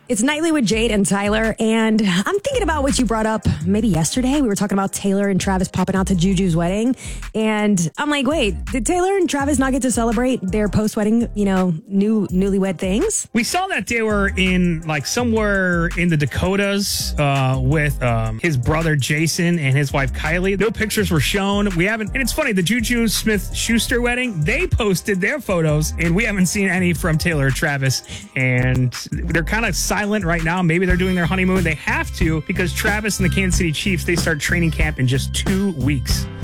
It's Nightly with Jade and Tyler, and I'm thinking about what you brought up maybe yesterday. We were talking about Taylor and Travis popping out to Juju's wedding, and I'm like, wait, did Taylor and Travis not get to celebrate their post-wedding, newlywed things? We saw that they were in somewhere in the Dakotas with his brother Jason and his wife Kylie. No pictures were shown. And it's funny, the Juju Smith-Schuster wedding, they posted their photos, and we haven't seen any from Taylor or Travis, and they're kind of silent right now. Maybe they're doing their honeymoon. They have to, because Travis and the Kansas City Chiefs, they start training camp in just 2 weeks.